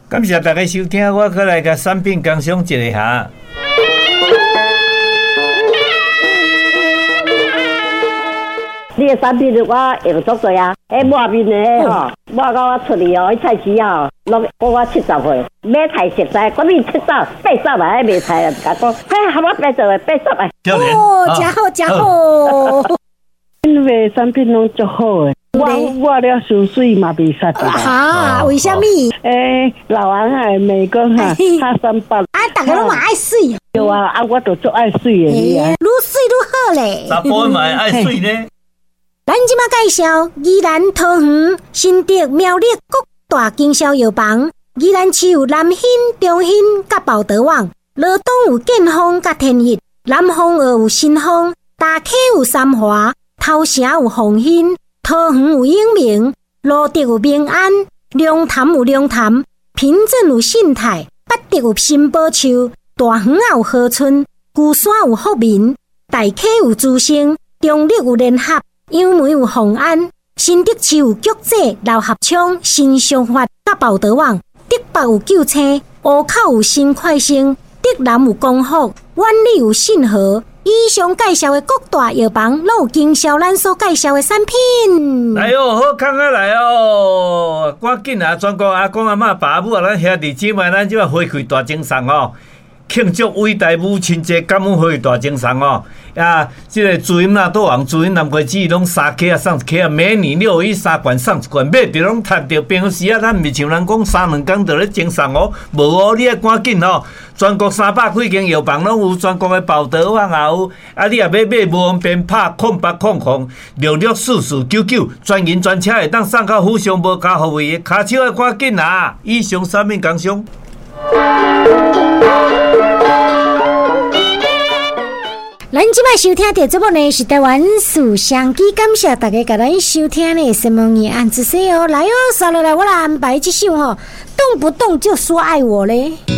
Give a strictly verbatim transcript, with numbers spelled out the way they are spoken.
感谢大家收听，我再来甲产品工商一下。 你的产品我用足多啊，迄抹面的吼，抹到我出去哦，迄菜市啊，落过我七十岁，买菜食材，我比七十八十来卖菜啊，甲讲，嘿，喊我八十个八十个。 哦，真好真好。 因为产品拢足好诶，我我了香水嘛袂杀的啦。 哈，为什么？ 诶，老王海美工哈，哈三八。 啊，大家拢嘛爱水。 对啊，啊，我都足爱水诶。 愈水愈好咧。 查甫嘛爱水呢。 咱即马介绍宜兰桃园新竹苗栗各大经销药房。宜兰市有南兴、中兴甲宝德旺，罗东有建丰甲天益，南方澳有新丰，大溪有三华，头城有鸿兴，桃园有永明，罗德有明安，龙潭有龙潭，平镇有信泰，北德有新宝树，大园有和春，旧山有福民，大溪有珠升，中立有联合。杨梅有宏安，新竹市有菊济、老合昌、新商发、甲宝德旺，竹北有九青，湖口有新快星，竹南有光福，万里有信和。以上介绍的各大药房，拢有经销咱所介绍的产品。 来哦，好康啊来哦！赶紧啊，全国阿公阿嬷、爸母啊，咱兄弟姊妹，咱即马花开大精神哦！庆祝伟大母亲节，感恩花大精神哦！啊，这个主音啦，都往主音南瓜子拢三克啊，送一克啊，每年六一三罐送一罐，买着拢趁着平时啊，咱毋是像人讲三两工就咧精神哦，无哦，你要赶紧哦！全国三百几间药房拢有，全国的宝德旺也有，啊，你若要买无方便拍空八空空六六四四九九，专营专车会当送到府上无加服务的，骹手要赶紧啊！以上三面工商。 咱即摆收听的节目呢是台湾属相机，感谢大家甲咱收听的什么你按子说哦，来哦，刷落来我来安排这首吼，动不动就说爱我嘞。